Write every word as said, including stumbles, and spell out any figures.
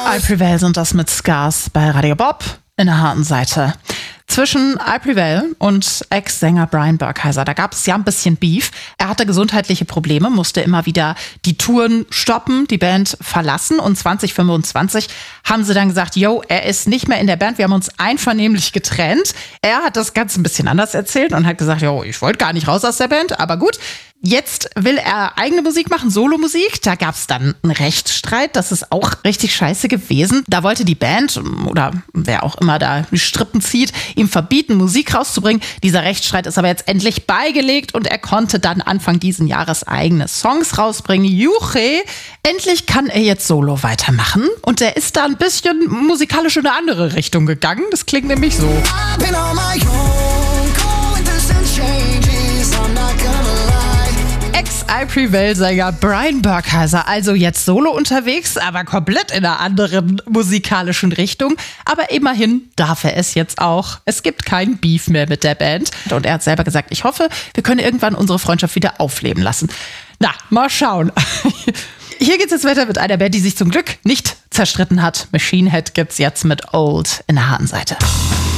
I Prevail sind das mit Scars bei Radio Bob in der harten Seite. Zwischen I Prevail und Ex-Sänger Brian Burkheiser, da gab es ja ein bisschen Beef. Er hatte gesundheitliche Probleme, musste immer wieder die Touren stoppen, die Band verlassen. Und zwanzig fünfundzwanzig haben sie dann gesagt, yo, er ist nicht mehr in der Band, wir haben uns einvernehmlich getrennt. Er hat das Ganze ein bisschen anders erzählt und hat gesagt, yo, ich wollte gar nicht raus aus der Band, aber gut. Jetzt will er eigene Musik machen, Solomusik. Da gab es dann einen Rechtsstreit. Das ist auch richtig scheiße gewesen. Da wollte die Band oder wer auch immer da die Strippen zieht, ihm verbieten, Musik rauszubringen. Dieser Rechtsstreit ist aber jetzt endlich beigelegt und er konnte dann Anfang diesen Jahres eigene Songs rausbringen. Juche! Endlich kann er jetzt Solo weitermachen. Und er ist da ein bisschen musikalisch in eine andere Richtung gegangen. Das klingt nämlich so. Ex-I Prevail-Sänger Brian Burkheiser, also jetzt solo unterwegs, aber komplett in einer anderen musikalischen Richtung. Aber immerhin darf er es jetzt auch. Es gibt kein Beef mehr mit der Band. Und er hat selber gesagt, ich hoffe, wir können irgendwann unsere Freundschaft wieder aufleben lassen. Na, mal schauen. Hier geht's jetzt weiter mit einer Band, die sich zum Glück nicht zerstritten hat. Machine Head gibt's jetzt mit Old in der harten Seite.